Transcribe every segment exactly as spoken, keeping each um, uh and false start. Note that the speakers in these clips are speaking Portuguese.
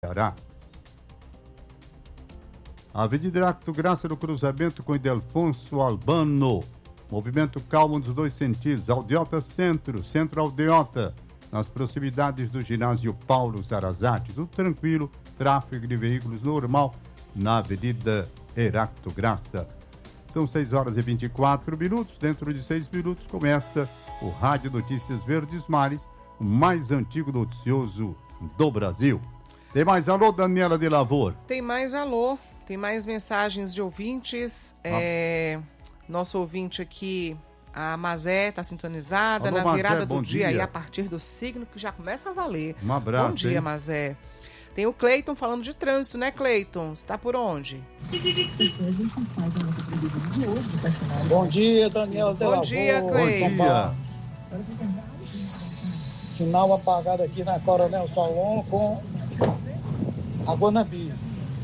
Ceará. Avenida Heráclito Graça no cruzamento com Ildefonso Albano. Movimento calmo nos dois sentidos. Aldeota Centro, Centro Aldeota. Nas proximidades do ginásio Paulo Zarazate. Tudo tranquilo, tráfego de veículos normal na Avenida Heráclito Graça. São seis horas e vinte e quatro minutos. Dentro de seis minutos começa o Rádio Notícias Verdes Mares, o mais antigo noticioso do Brasil. Tem mais alô, Daniela de Lavor? Tem mais alô, tem mais mensagens de ouvintes. Ah. É, nosso ouvinte aqui, a Mazé, está sintonizada. Alô, na Mazé, virada do dia, dia e a partir do signo que já começa a valer. Um abraço. Bom dia, hein? Mazé. Tem o Cleiton falando de trânsito, né, Cleiton? Você tá por onde? Bom dia, Daniela de Lavor. Bom dia, Cleiton. Bom dia. Sinal apagado aqui na Coronel Salom com a Guanambi.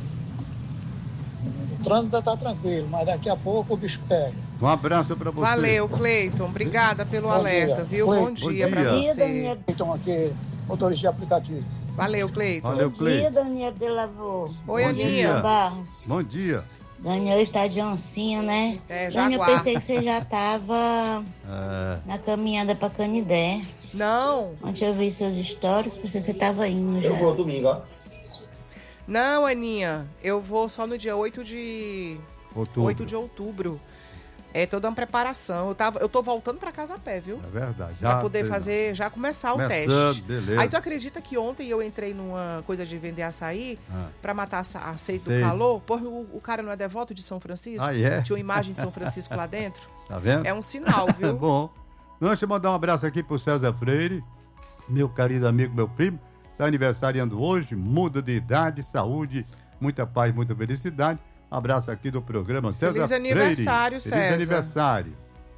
O trânsito está tranquilo, mas daqui a pouco o bicho pega. Um abraço para você. Valeu, Cleiton. Obrigada pelo Bom alerta, dia. viu? Cleiton. Bom dia para Bom você. dia, Cleiton aqui, motorista de aplicativo. Valeu, Cleiton. Valeu, Bom dia, Daniel de Lavor. Oi, Bom Aninha. dia. Barros. Bom dia. Daniel está de oncinha, né? É, Daniel, eu Jaguar. pensei que você já estava É, na caminhada para Canidé. Não, Ontem eu vi seus stories, pensei que você estava indo já. Eu vou domingo, ó. não, Aninha. Eu vou só no dia oito de... outubro. oito de outubro. É toda uma preparação. Eu, tava, eu tô voltando pra casa a pé, viu? É verdade. Já Pra poder tem- fazer, já começar o Começando, teste. beleza. Aí tu acredita que ontem eu entrei numa coisa de vender açaí Ah. pra matar a sa- a sede do Sei. calor? Porra, o, o cara não é devoto de São Francisco? Ah, é? Tinha uma imagem de São Francisco lá dentro? Tá vendo? É um sinal, É viu? bom. Não, deixa eu mandar um abraço aqui pro César Freire, meu querido amigo, meu primo. Tá aniversariando hoje, muda de idade, saúde, muita paz, muita felicidade. Abraço aqui do programa César Feliz Freire. aniversário, Feliz César. aniversário.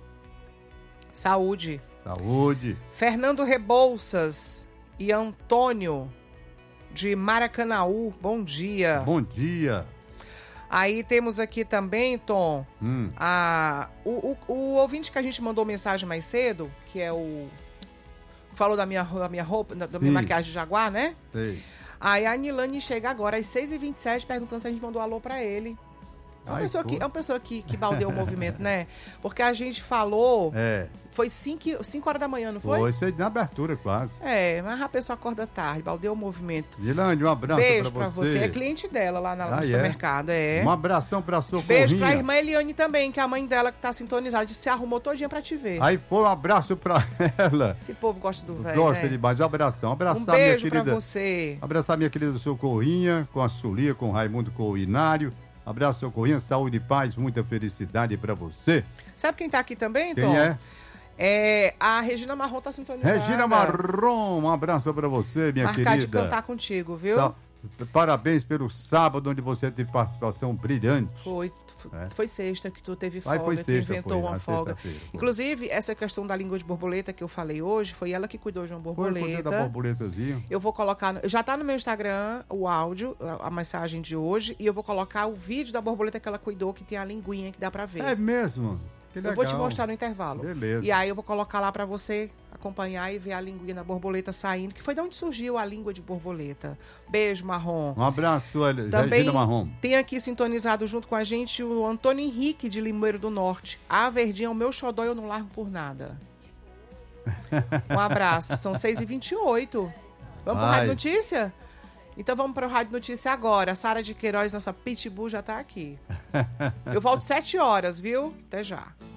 Saúde. Saúde. Fernando Rebouças e Antônio de Maracanaú, bom dia. Bom dia. Aí temos aqui também, Tom, Hum. a, o, o, o ouvinte que a gente mandou mensagem mais cedo, que é o... Falou da minha, da minha roupa, da, da minha Sim. maquiagem de Jaguar, né? Sei. Aí a Nilane chega agora às seis e vinte e sete perguntando se a gente mandou alô pra ele. É uma Ai, pessoa, que, pô. é uma pessoa que, que baldeou o movimento, né? Porque a gente falou... É. Foi cinco horas da manhã, não foi? Foi, sei, na abertura quase. É, mas a pessoa acorda tarde, baldeou o movimento. Gilande, um abraço Beijo pra pra você. você. É cliente dela lá na, no Ah, é? supermercado, é. Um abração pra sua Beijo corrinha. pra irmã Eliane também, que é a mãe dela que tá sintonizada. Disse que se arrumou todinha pra te ver. Aí foi um abraço pra ela. Esse povo gosta do velho, Gosta né? demais. Um abração. Um Abraçar minha beijo pra querida. você. Abraçar minha querida Socorrinha, com a Sulia, com o Raimundo Corrinário. Abraço, Socorrinha, saúde e paz, muita felicidade pra você. Sabe quem tá aqui também, Quem Tom? é? É, a Regina Marrom tá sintonizada. Regina Marrom, um abraço pra você, minha Marcar de querida. cantar contigo, viu? Sa- Parabéns pelo sábado, onde você teve participação brilhante. Foi, foi, É. foi sexta que tu teve Aí folga, foi tu sexta, inventou foi, uma na folga. sexta-feira, foi. Inclusive, essa questão da língua de borboleta que eu falei hoje, foi ela que cuidou de uma Foi borboleta. poder da borboletazinha. Eu vou colocar, no- já tá no meu Instagram o áudio, a, a mensagem de hoje, e eu vou colocar o vídeo da borboleta que ela cuidou, que tem a linguinha que dá pra ver. É mesmo? Que legal. Eu vou te mostrar no intervalo. Beleza. E aí eu vou colocar lá pra você acompanhar e ver a linguinha da borboleta saindo, que foi de onde surgiu a língua de borboleta. Beijo, Marrom. Um abraço, Ele- Também Regina Marrom. tem aqui sintonizado junto com a gente o Antônio Henrique de Limoeiro do Norte. A verdinha é o meu xodó, eu não largo por nada. Um abraço. São seis e vinte e oito. Vamos para Vai. Rádio Notícia? Então vamos para o Rádio Notícia agora. A Sara de Queiroz, nossa pitbull, já tá aqui. Eu volto sete horas, viu? Até já.